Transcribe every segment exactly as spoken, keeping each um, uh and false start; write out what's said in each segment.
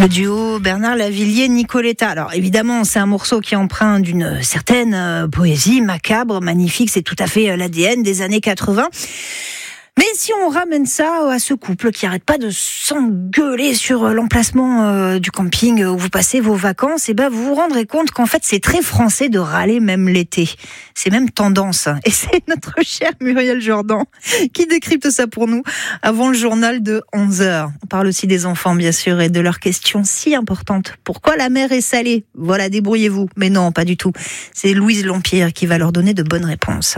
Le duo Bernard Lavilliers-Nicoletta. Alors évidemment, c'est un morceau qui emprunte d'une certaine euh, poésie macabre, magnifique. C'est tout à fait euh, l'A D N des années quatre-vingts. Mais si on ramène ça à ce couple qui arrête pas de s'engueuler sur l'emplacement euh, du camping où vous passez vos vacances, et ben vous vous rendrez compte qu'en fait c'est très français de râler même l'été. C'est même tendance. Et c'est notre chère Muriel Jourdan qui décrypte ça pour nous avant le journal de onze heures. On parle aussi des enfants bien sûr et de leurs questions si importantes. Pourquoi la mer est salée ? Voilà, débrouillez-vous. Mais non, pas du tout. C'est Louise Lampierre qui va leur donner de bonnes réponses.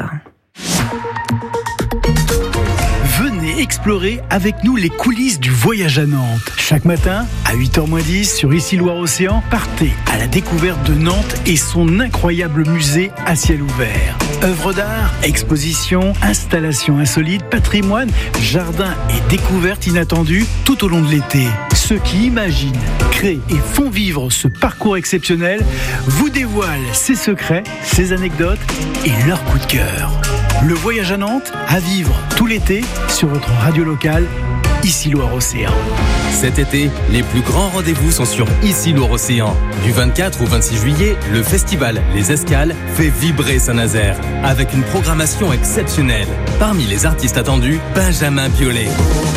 Venez explorer avec nous les coulisses du voyage à Nantes. Chaque matin, à huit heures moins dix, sur Ici Loire-Océan, partez à la découverte de Nantes et son incroyable musée à ciel ouvert. Œuvres d'art, expositions, installations insolites, patrimoine, jardins et découvertes inattendues tout au long de l'été. Ceux qui imaginent, créent et font vivre ce parcours exceptionnel vous dévoilent ses secrets, ses anecdotes et leurs coups de cœur. Le voyage à Nantes, à vivre tout l'été sur votre radio locale, Ici Loire-Océan. Cet été, les plus grands rendez-vous sont sur Ici Loire-Océan. Du vingt-quatre au vingt-six juillet, le festival Les Escales fait vibrer Saint-Nazaire avec une programmation exceptionnelle. Parmi les artistes attendus, Benjamin Biolay.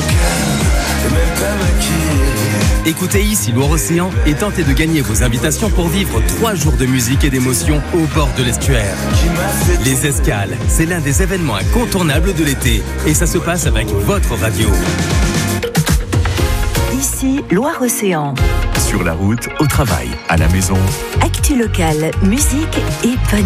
Écoutez Ici Loire-Océan et tentez de gagner vos invitations pour vivre trois jours de musique et d'émotion au bord de l'estuaire. Les Escales, c'est l'un des événements incontournables de l'été et ça se passe avec votre radio. Ici Loire-Océan. Sur la route, au travail, à la maison. Actu locale, musique et bonne